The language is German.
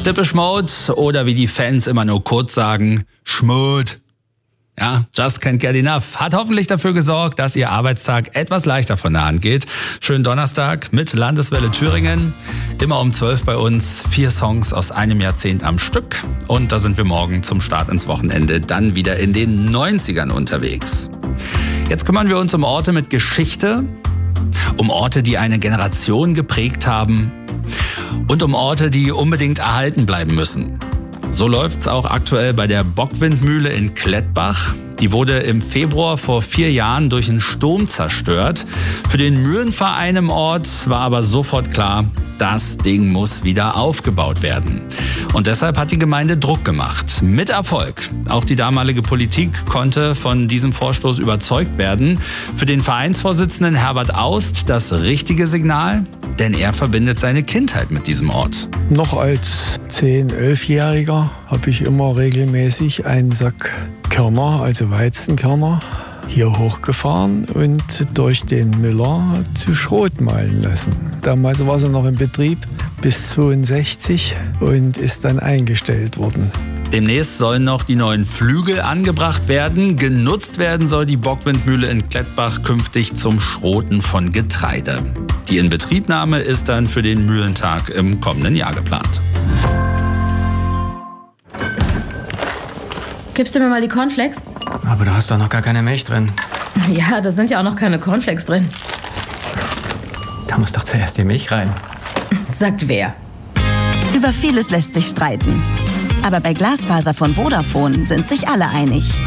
Depeche Mode oder wie die Fans immer nur kurz sagen, Schmut. Ja, Just Can't Get Enough hat hoffentlich dafür gesorgt, dass Ihr Arbeitstag etwas leichter von der Hand geht. Schönen Donnerstag mit Landeswelle Thüringen. Immer um 12 bei uns 4 Songs aus einem Jahrzehnt am Stück. Und da sind wir morgen zum Start ins Wochenende dann wieder in den 90ern unterwegs. Jetzt kümmern wir uns um Orte mit Geschichte, um Orte, die eine Generation geprägt haben und um Orte, die unbedingt erhalten bleiben müssen. So läuft's auch aktuell bei der Bockwindmühle in Klettbach. Die wurde im Februar vor 4 Jahren durch einen Sturm zerstört. Für den Mühlenverein im Ort war aber sofort klar, das Ding muss wieder aufgebaut werden. Und deshalb hat die Gemeinde Druck gemacht. Mit Erfolg. Auch die damalige Politik konnte von diesem Vorstoß überzeugt werden. Für den Vereinsvorsitzenden Herbert Aust das richtige Signal, denn er verbindet seine Kindheit mit diesem Ort. Noch als 10-, 11-Jähriger habe ich immer regelmäßig einen Sack Körner, also Weizenkörner, hier hochgefahren und durch den Müller zu Schrot mahlen lassen. Damals war sie noch in Betrieb bis 62 und ist dann eingestellt worden. Demnächst sollen noch die neuen Flügel angebracht werden. Genutzt werden soll die Bockwindmühle in Klettbach künftig zum Schroten von Getreide. Die Inbetriebnahme ist dann für den Mühlentag im kommenden Jahr geplant. Gibst du mir mal die Cornflakes? Aber du hast doch noch gar keine Milch drin. Ja, da sind ja auch noch keine Cornflakes drin. Da muss doch zuerst die Milch rein. Sagt wer? Über vieles lässt sich streiten. Aber bei Glasfaser von Vodafone sind sich alle einig.